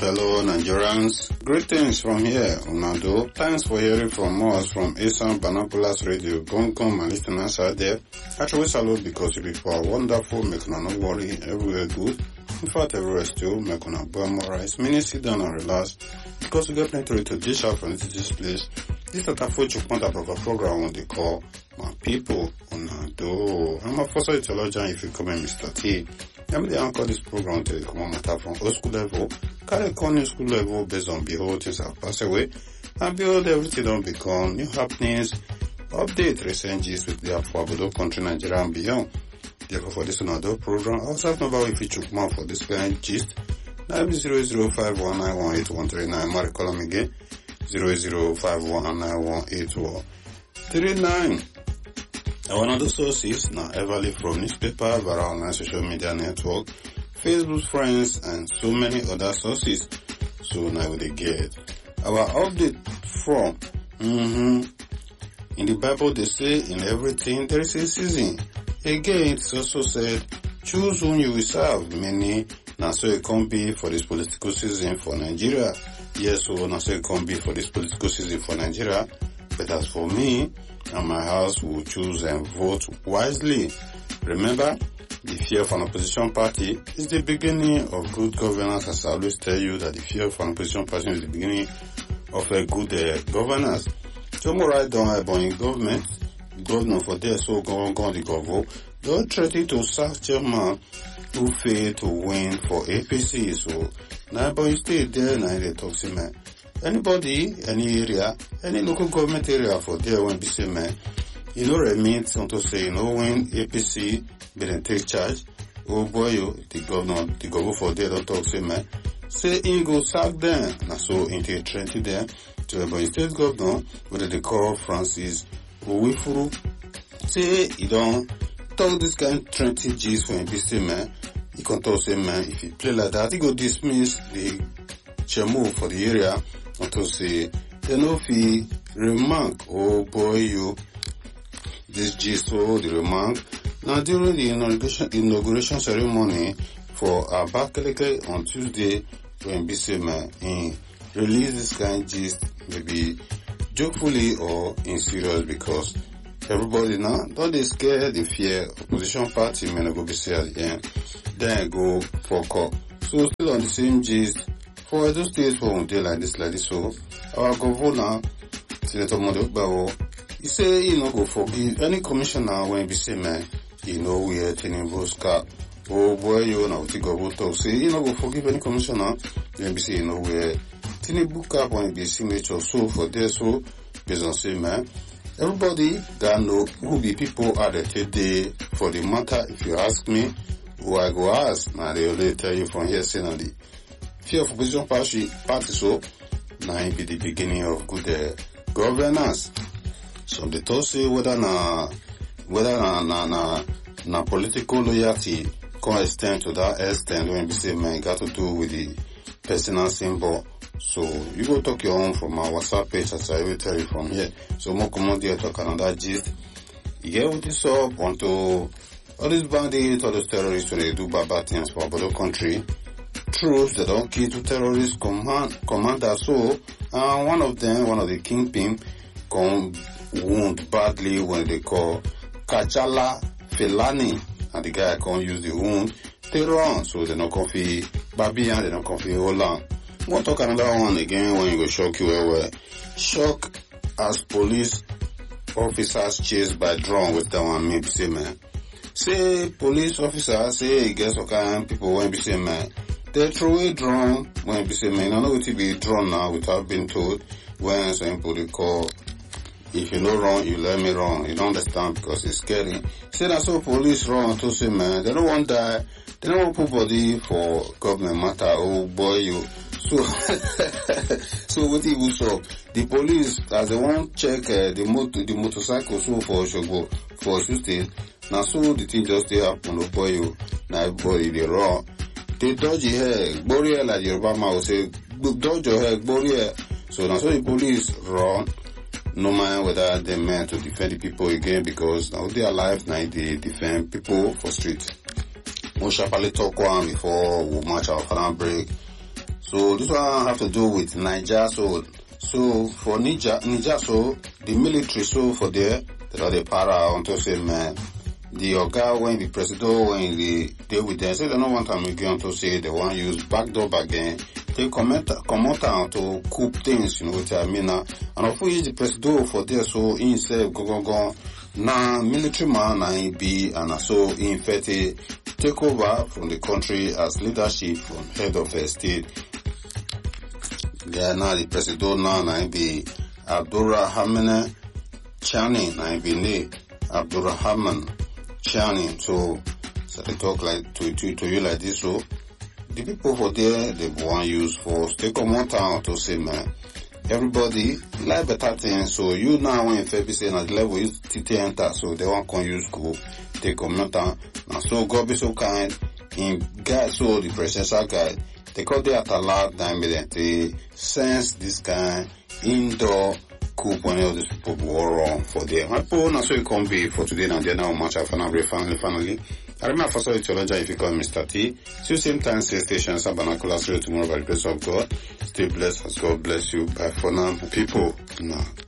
fellow Nigerians. Greetings from here, Unado. Thanks for hearing from us from Asan Banapulas Radio. Gong my listeners out there. Actually, salute because you people are wonderful, make no worry, everywhere good. In fact, everywhere still, make no memorize. Many sit down and relax because we get plenty to dish out from this place. This is a program on the call my people Unado. I'm a first theologian if you come in Mr. T. I'm the anchor this program to come on matter from old school level, carry on new school level based on behold things have passed away, and behold everything don't become new happenings, update recent gist with the affordable country Nigeria and beyond. Therefore for this another program, I also have no about if you took more for this kind of gist. Now be 0051918139. Mark column again 0051918139. One of the sources now Everly from newspaper, viral online social media network, Facebook friends, and so many other sources. So now we get our update from in the Bible they say in everything there is a season. Again it's also said choose whom you will serve, meaning now so it can be for this political season for Nigeria. Yes, so now so it can be for this political season for Nigeria. But as for me and my house, will choose and vote wisely. Remember, the fear of an opposition party is the beginning of good governance. As I always tell you that the fear of an opposition party is the beginning of a good governance. So more right down about in government, governor for there so go the governor. Don't threaten to sack chairman who failed to win for APC. So now but you stay there now they talk to me. Anybody, any area, any local government area for there when be say man, you know remit to say when APC been take charge, oh boy the governor for there don't talk say man, say he go sack them, na so into trendy there to Ebonyi State Governor, whether they call Francis Owifuru, say he don't talk this kind of trendy G's for him be say man, he can talk say man, if he play like that, he go dismiss the chairman for the area. To say, they know if he remark, oh boy, this gist, so the remark. Now during the inauguration ceremony for Abakaleke on Tuesday, when BCM release this kind of gist, maybe jokefully or in serious, because everybody now, don't they scare the fear, opposition party may not go be say at the end, then go for call. So still on the same gist, for those days for day like this, so our governor, Senator Modobawo, he say he no go forgive any commissioner when be say man, we are turning votes cap. Oh boy, you know what you go talk. Say he no go forgive any commissioner when be say we are turning book cap when be signature. So for there, so based on say man, everybody that know who be people are today for the matter. If you ask me, who I go ask, now they already tell you from here saying the fear of opposition party so now it be the beginning of good governance. Some they talk say whether na political loyalty can extend to that extent when we say man got to do with the personal symbol. So you go talk your own from our WhatsApp page as I will tell you from here. So more common there talk another gist. You get with this up onto all these bandits, all those terrorists when they do bad things for our country. Troops that don't kill two terrorist commanders, so one of the kingpin come wound badly when they call Kachala Felani, and the guy can't use the wound they run, so they not coffee Babi and they not coffee Holland. We'll talk another one again when you go shock you where shock as police officers chased by drone with that one maybe say man. Say police officers say guess what kind of people when be say man. They throw a drone when be say man, I know it will be drawn now without being told when some people they call if you know wrong, you let me wrong. You don't understand because it's scary. Say that so police run to say man, they don't want die, they don't want put body for government matter, oh boy you. So what it was so the police as they want check the motorcycle so for Oshogo for State. Now so the thing just they happen, oh boy you now everybody they run. They dodge your hair, Boria like your Obama will say, dodge your hair, Boria. So now so the police run, no matter whether they meant to defend the people again, because now they are alive, now they defend people for street. We'll sharply talk one before we march our final break. So this one have to do with Niger. So for Niger, so the military, so for there, they are the para on to say, man, the Oga when the president when they deal with them, say they don't want them again to say they want to use backdoor again. They come out to coup things, you know what I mean? And of course the president for there, so he said go. Now military man and he be and so he in fact take over from the country as leadership from head of a state. Yeah, now the president now be Abdurrahman Chani, now be ne Abdurrahman Chani. So they talk like to you like this. So the people for there they want use for take on town to say, man, everybody like better things. So you now when you say at the level you enter, so they want to use go take on town. Now so God be so kind in guide, so the presidential guide. They call the allowed time they sense this kind indoor coup when all these people were wrong for them. My poor now so it can be for today and then now much of finally. I remember for so it's if you call Mr. T. See you same time, same station, Sabanacular tomorrow by the grace of God. Stay blessed as God bless you. Bye for now, people. Now.